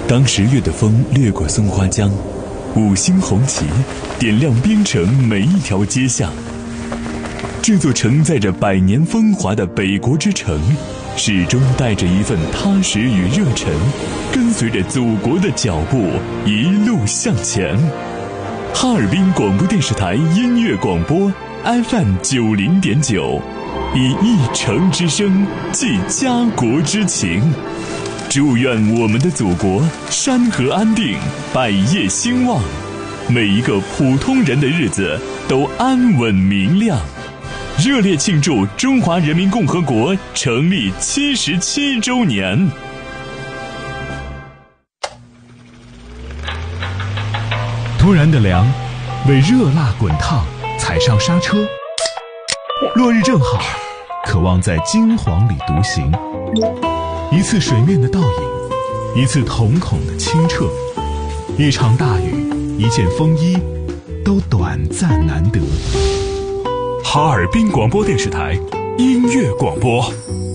当10月的风掠过松花江，五星红旗点亮边城每一条街巷。这座承载着100年风华的北国之城，始终带着一份踏实与热忱，跟随着祖国的脚步一路向前。哈尔滨广播电视台音乐广播 FM 90.9，以一城之声寄家国之情。祝愿我们的祖国山河安定，百业兴旺，每一个普通人的日子都安稳明亮。热烈庆祝中华人民共和国成立77周年。 突然的凉，为热辣滚烫踩上刹车。落日正好，渴望在金黄里独行。一次水面的倒影，一次瞳孔的清澈，一场大雨，一件风衣，都短暂难得。 哈尔滨广播电视台音乐广播